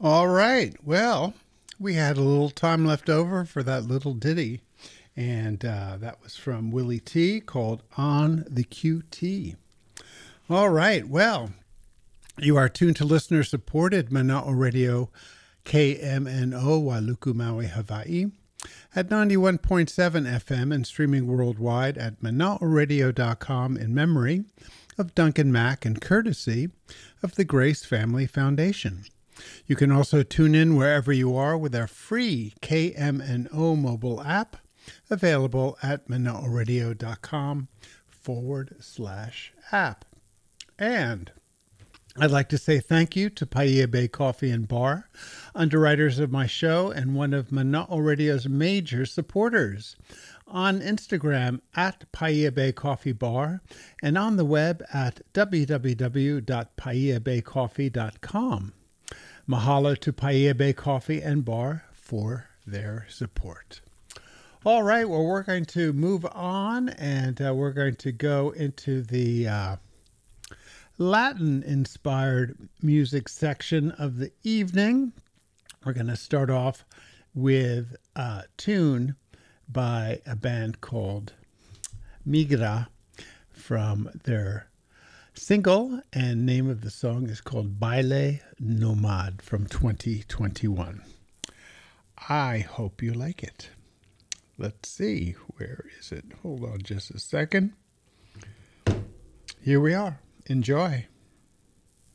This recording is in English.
All right. Well, we had a little time left over for that little ditty, and that was from Willie T called On the QT. All right. Well, you are tuned to listener supported Mana'o Radio KMNO Wailuku Maui, Hawaii at 91.7 FM and streaming worldwide at mana'oradio.com in memory of Duncan Mack and courtesy of the Grace Family Foundation. You can also tune in wherever you are with our free KMNO mobile app available at mana'oradio.com/app. And I'd like to say thank you to Paia Bay Coffee and Bar, underwriters of my show and one of Mana'o Radio's major supporters. On Instagram at Paia Bay Coffee Bar and on the web at www.paiabaycoffee.com. Mahalo to Paia Bay Coffee and Bar for their support. All right, well, we're going to move on and we're going to go into the Latin-inspired music section of the evening. We're going to start off with a tune by a band called Migra from their single, and name of the song is called Baile Nomad from 2021. I hope you like it. Let's see, where is it? Hold on just a second. Here we are. Enjoy.